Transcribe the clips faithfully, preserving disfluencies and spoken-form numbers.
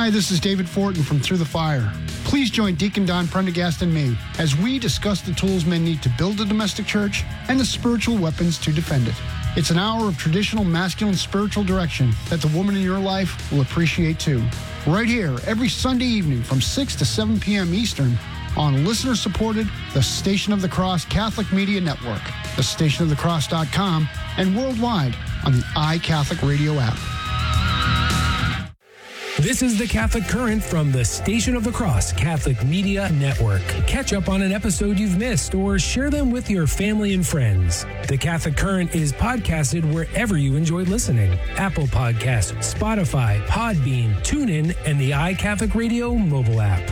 Hi, this is David Fortin from Through the Fire. Please join Deacon Don Prendergast and me as we discuss the tools men need to build a domestic church and the spiritual weapons to defend it. It's an hour of traditional masculine spiritual direction that the woman in your life will appreciate too. Right here, every Sunday evening from six to seven p.m. Eastern on listener-supported The Station of the Cross Catholic Media Network, the station of the cross dot com, and worldwide on the iCatholic Radio app. This is the Catholic Current from the Station of the Cross Catholic Media Network. Catch up on an episode you've missed or share them with your family and friends. The Catholic Current is podcasted wherever you enjoy listening. Apple Podcasts, Spotify, Podbean, TuneIn, and the iCatholic Radio mobile app.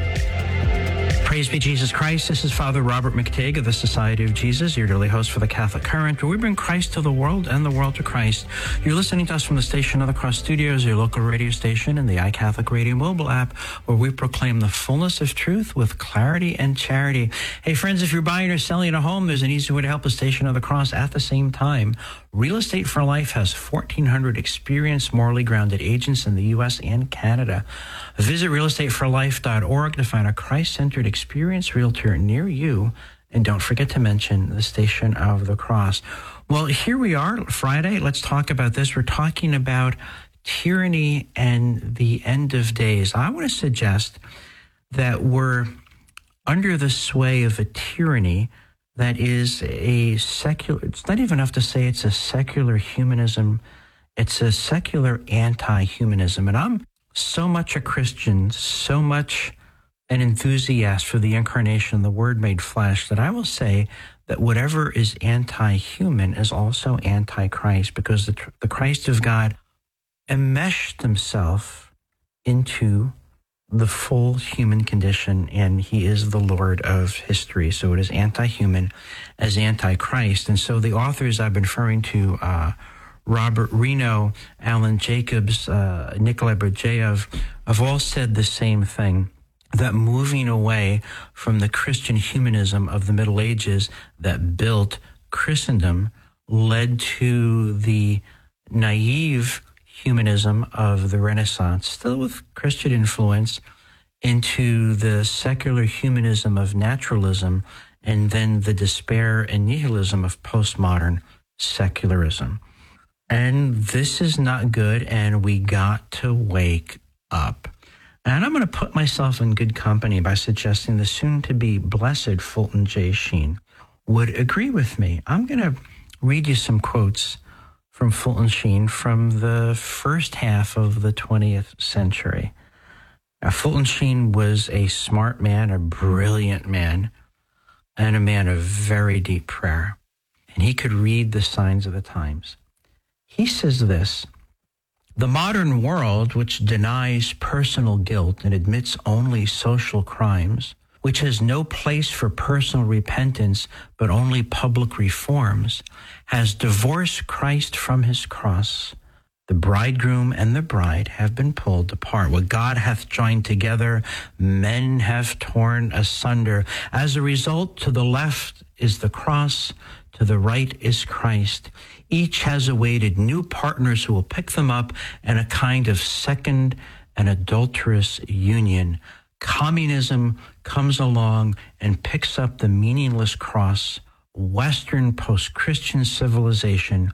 Praise be Jesus Christ. This is Father Robert McTague of the Society of Jesus, your daily host for the Catholic Current, where we bring Christ to the world and the world to Christ. You're listening to us from the Station of the Cross Studios, your local radio station, and the iCatholic Radio mobile app, where we proclaim the fullness of truth with clarity and charity. Hey, friends, if you're buying or selling a home, there's an easy way to help the Station of the Cross at the same time. Real Estate for Life has fourteen hundred experienced, morally grounded agents in the U S and Canada. Visit real estate for life dot org to find a Christ-centered experienced realtor near you. And don't forget to mention the Station of the Cross. Well, here we are, Friday. Let's talk about this. We're talking about tyranny and the end of days. I want to suggest that we're under the sway of a tyranny that is a secular, it's not even enough to say it's a secular humanism. It's a secular anti-humanism. And I'm so much a Christian, so much an enthusiast for the incarnation, the Word made flesh, that I will say that whatever is anti-human is also anti-Christ, because the, the Christ of God enmeshed himself into the full human condition, and he is the Lord of history. So it is anti-human as anti-Christ. And so the authors I've been referring to, uh, Robert Reno, Alan Jacobs, uh, Nikolai Berdyaev, have all said the same thing, that moving away from the Christian humanism of the Middle Ages that built Christendom led to the naive humanism of the Renaissance, still with Christian influence, into the secular humanism of naturalism, and then the despair and nihilism of postmodern secularism. And this is not good, and we got to wake up. And I'm going to put myself in good company by suggesting the soon-to-be blessed Fulton J. Sheen would agree with me. I'm going to read you some quotes from Fulton Sheen from the first half of the twentieth century. Now, Fulton Sheen was a smart man, a brilliant man, and a man of very deep prayer. And he could read the signs of the times. He says this: the modern world, which denies personal guilt and admits only social crimes, which has no place for personal repentance but only public reforms, has divorced Christ from his cross. The bridegroom and the bride have been pulled apart. What God hath joined together, men have torn asunder. As a result, to the left is the cross, to the right is Christ. Each has awaited new partners who will pick them up in a kind of second and adulterous union. Communism comes along and picks up the meaningless cross. Western post-Christian civilization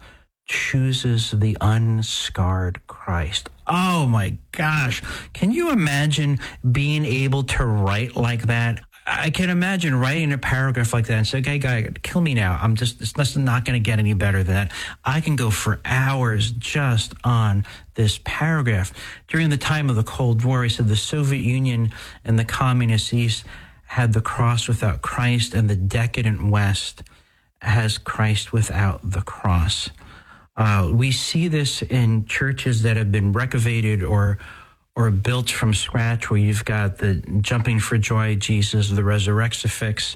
chooses the unscarred Christ. Oh my gosh. Can you imagine being able to write like that? I can imagine writing a paragraph like that and say, okay, guy, kill me now. I'm just, it's not going to get any better than that. I can go for hours just on this paragraph. During the time of the Cold War, he said the Soviet Union and the Communist East had the cross without Christ, and the decadent West has Christ without the cross. Uh, we see this in churches that have been renovated or or built from scratch, where you've got the Jumping for Joy Jesus, the Resurrexifix.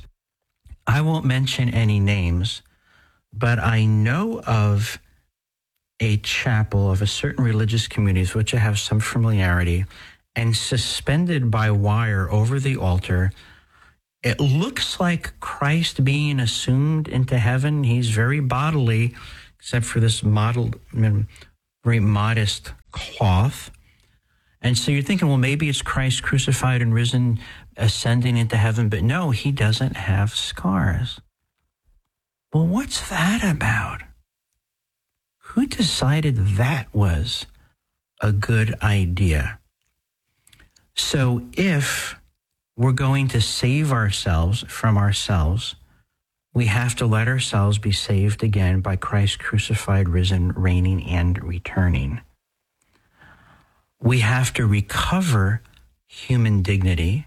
I won't mention any names, but I know of a chapel of a certain religious community with which I have some familiarity, and suspended by wire over the altar, it looks like Christ being assumed into heaven. He's very bodily, except for this modeled, very modest cloth. And so you're thinking, well, maybe it's Christ crucified and risen, ascending into heaven. But no, he doesn't have scars. Well, what's that about? Who decided that was a good idea? So if we're going to save ourselves from ourselves, we have to let ourselves be saved again by Christ crucified, risen, reigning, and returning. We have to recover human dignity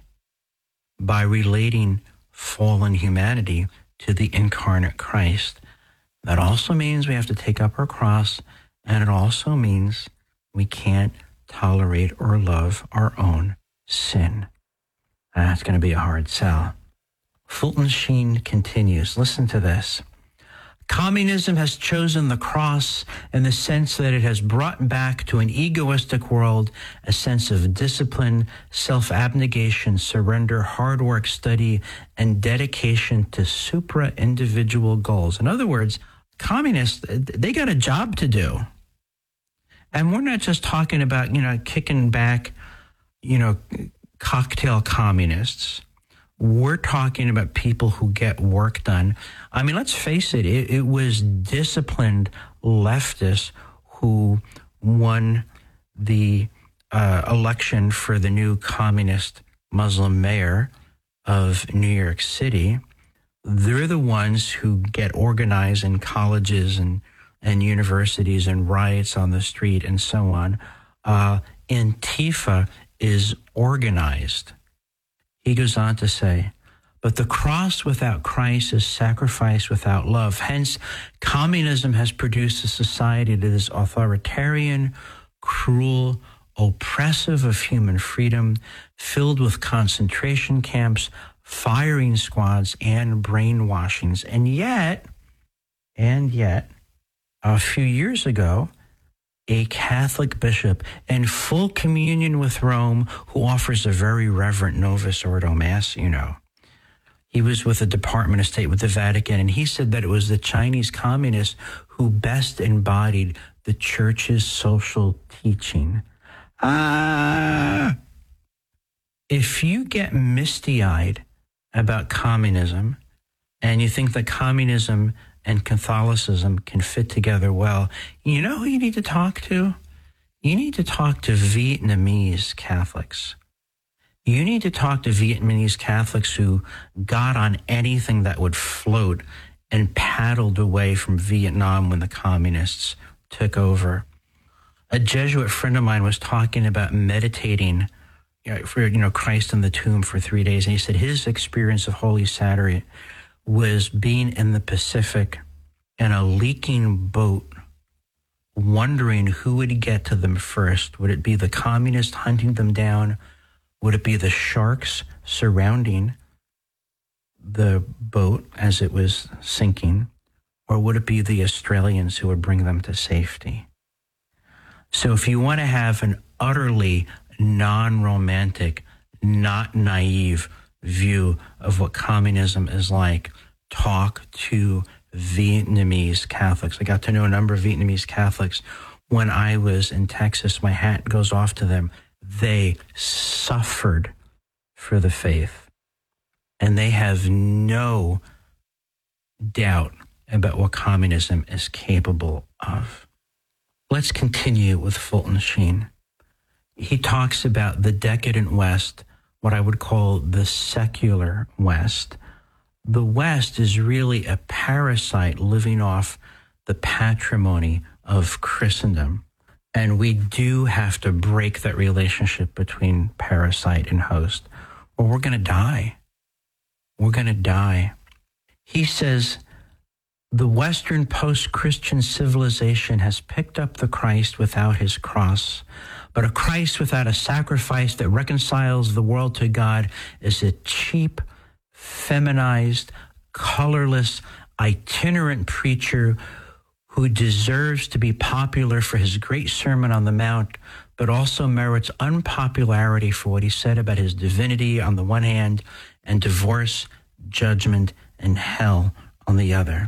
by relating fallen humanity to the incarnate Christ. That also means we have to take up our cross, and it also means we can't tolerate or love our own sin. That's going to be a hard sell. Fulton Sheen continues. Listen to this. Communism has chosen the cross in the sense that it has brought back to an egoistic world a sense of discipline, self-abnegation, surrender, hard work, study, and dedication to supra-individual goals. In other words, communists, they got a job to do. And we're not just talking about, you know, kicking back, you know, cocktail communists. We're talking about people who get work done. I mean, let's face it, it, it was disciplined leftists who won the uh, election for the new communist Muslim mayor of New York City. They're the ones who get organized in colleges and, and universities and riots on the street and so on. Uh, Antifa is organized. He goes on to say, but the cross without Christ is sacrifice without love. Hence, communism has produced a society that is authoritarian, cruel, oppressive of human freedom, filled with concentration camps, firing squads, and brainwashings. And yet, and yet, a few years ago, a Catholic bishop in full communion with Rome who offers a very reverent Novus Ordo Mass, you know. He was with the Department of State with the Vatican, and he said that it was the Chinese communists who best embodied the church's social teaching. Ah! If you get misty-eyed about communism and you think that communism and Catholicism can fit together well, you know who you need to talk to? You need to talk to Vietnamese Catholics. You need to talk to Vietnamese Catholics who got on anything that would float and paddled away from Vietnam when the communists took over. A Jesuit friend of mine was talking about meditating for, you know, Christ in the tomb for three days. And he said his experience of Holy Saturday was being in the Pacific in a leaking boat, wondering who would get to them first. Would it be the communists hunting them down? Would it be the sharks surrounding the boat as it was sinking? Or would it be the Australians who would bring them to safety? So if you want to have an utterly non-romantic, not naive view of what communism is like, talk to Vietnamese Catholics. I got to know a number of Vietnamese Catholics when I was in Texas. My hat goes off to them. They suffered for the faith, and they have no doubt about what communism is capable of. Let's continue with Fulton Sheen. He talks about the decadent West, what I would call the secular West. The West is really a parasite living off the patrimony of Christendom. And we do have to break that relationship between parasite and host, or we're going to die. We're going to die. He says, the Western post-Christian civilization has picked up the Christ without his cross, but a Christ without a sacrifice that reconciles the world to God is a cheap, feminized, colorless, itinerant preacher who deserves to be popular for his great Sermon on the Mount, but also merits unpopularity for what he said about his divinity on the one hand and divorce, judgment, and hell on the other.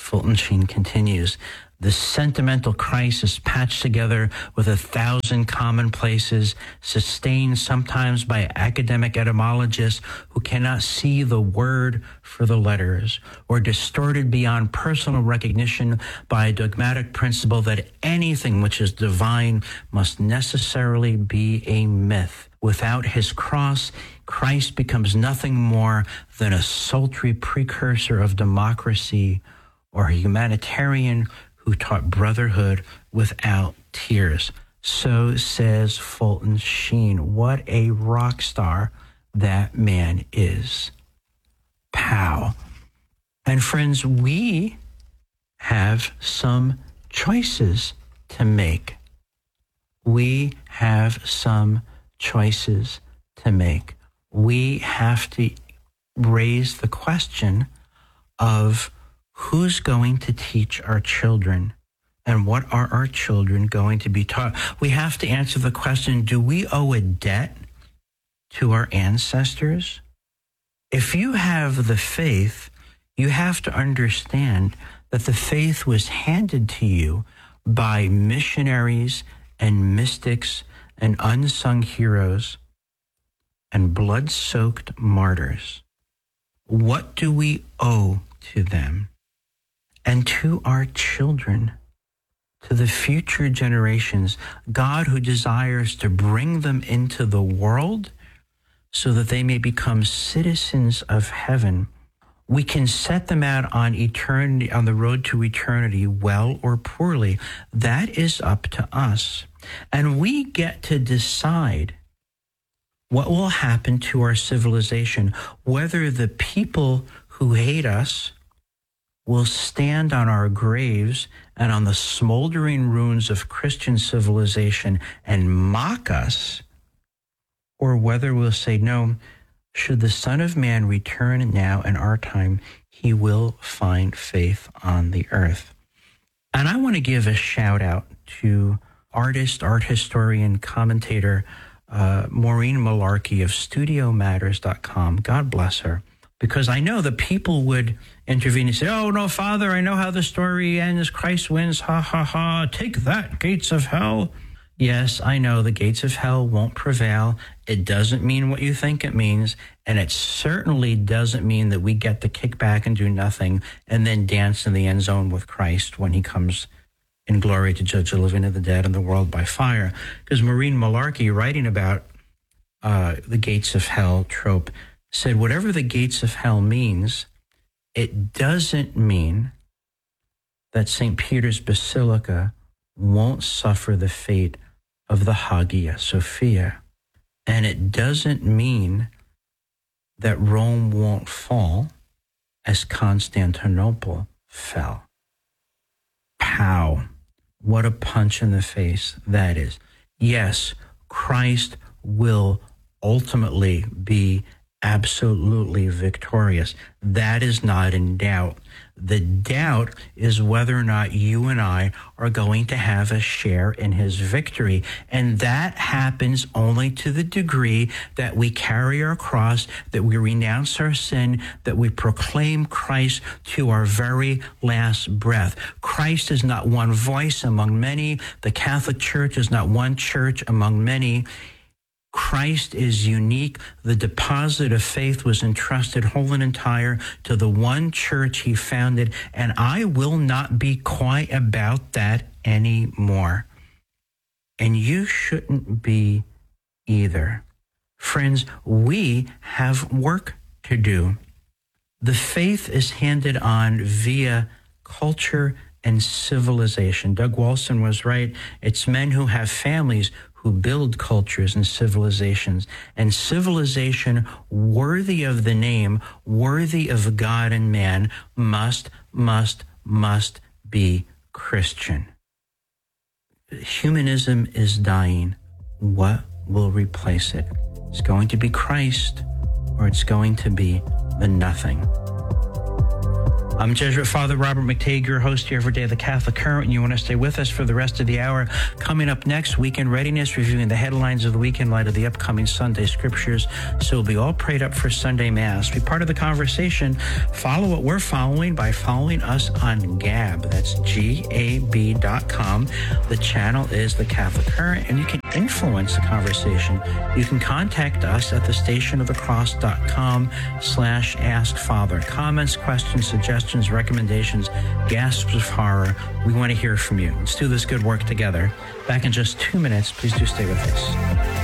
Fulton Sheen continues, the sentimental crisis patched together with a thousand commonplaces, sustained sometimes by academic etymologists who cannot see the word for the letters, or distorted beyond personal recognition by a dogmatic principle that anything which is divine must necessarily be a myth. Without his cross, Christ becomes nothing more than a sultry precursor of democracy, or a humanitarian who taught brotherhood without tears. So says Fulton Sheen. What a rock star that man is. Pow. And friends, we have some choices to make. We have some choices to make. We have to raise the question of who's going to teach our children, and what are our children going to be taught? We have to answer the question, do we owe a debt to our ancestors? If you have the faith, you have to understand that the faith was handed to you by missionaries and mystics and unsung heroes and blood-soaked martyrs. What do we owe to them? And to our children, to the future generations, God who desires to bring them into the world so that they may become citizens of heaven. We can set them out on eternity, on the road to eternity, well or poorly. That is up to us. And we get to decide what will happen to our civilization, whether the people who hate us will stand on our graves and on the smoldering ruins of Christian civilization and mock us, or whether we'll say, no, should the Son of Man return now in our time, he will find faith on the earth. And I want to give a shout out to artist, art historian, commentator, uh, Maureen Malarkey of studio matters dot com. God bless her. Because I know that people would intervene and say, oh, no, Father, I know how the story ends. Christ wins. Ha, ha, ha. Take that, gates of hell. Yes, I know the gates of hell won't prevail. It doesn't mean what you think it means. And it certainly doesn't mean that we get to kick back and do nothing and then dance in the end zone with Christ when he comes in glory to judge the living and the dead and the world by fire. Because Maureen Malarkey, writing about uh, the gates of hell trope, said whatever the gates of hell means, it doesn't mean that Saint Peter's Basilica won't suffer the fate of the Hagia Sophia. And it doesn't mean that Rome won't fall as Constantinople fell. Pow. What a punch in the face that is. Yes, Christ will ultimately be absolutely victorious. That is not in doubt. The doubt is whether or not you and I are going to have a share in his victory. And that happens only to the degree that we carry our cross, that we renounce our sin, that we proclaim Christ to our very last breath. Christ is not one voice among many. The Catholic Church is not one church among many. Christ is unique. The deposit of faith was entrusted whole and entire to the one church he founded, and I will not be quiet about that anymore. And you shouldn't be either. Friends, we have work to do. The faith is handed on via culture and civilization. Doug Walson was right. It's men who have families who build cultures and civilizations, and civilization worthy of the name, worthy of God and man, must, must, must be Christian. Humanism is dying. What will replace it? It's going to be Christ, or it's going to be the nothing. I'm Jesuit Father Robert McTague, your host here every day of the Catholic Current, and you want to stay with us for the rest of the hour. Coming up next, Weekend Readiness, reviewing the headlines of the week in light of the upcoming Sunday Scriptures. So we'll be all prayed up for Sunday Mass. Be part of the conversation. Follow what we're following by following us on Gab. That's G A B dot com. The channel is the Catholic Current, and you can influence the conversation. You can contact us at the station of the cross dot com slash ask father. Comments, questions, suggestions, recommendations, gasps of horror. We want to hear from you. Let's do this good work together. Back in just two minutes. Please do stay with us.